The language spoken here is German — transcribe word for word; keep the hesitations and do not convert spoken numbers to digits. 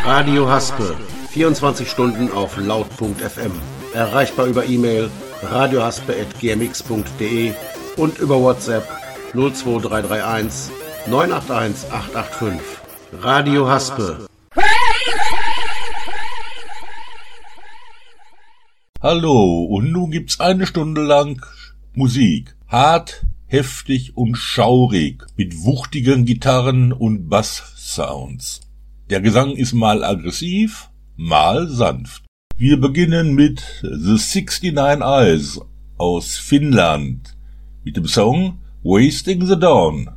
Radio Haspe, vierundzwanzig Stunden auf laut punkt f m. Erreichbar über E-Mail radiohaspe at g m x punkt d e und über WhatsApp null zwei drei drei eins neun acht eins acht acht fünf. Radio Haspe. Hallo, und nun gibt's eine Stunde lang Musik. Hart, heftig und schaurig, mit wuchtigen Gitarren und Bass-Sounds. Der Gesang ist mal aggressiv, mal sanft. Wir beginnen mit The sixty-nine Eyes aus Finnland mit dem Song Wasting the Dawn.